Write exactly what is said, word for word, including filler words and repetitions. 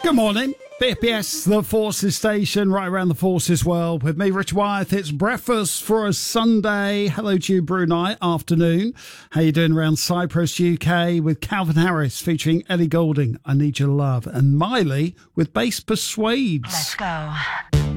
Good morning. B F B S, the Forces Station, right around the Forces world. With me, Rich Wyeth. It's breakfast for a Sunday. Hello to you, Brunei. Afternoon. How you doing around Cyprus, U K? With Calvin Harris featuring Ellie Goulding, I Need Your Love. And Miley with Bass Persuades. Let's go.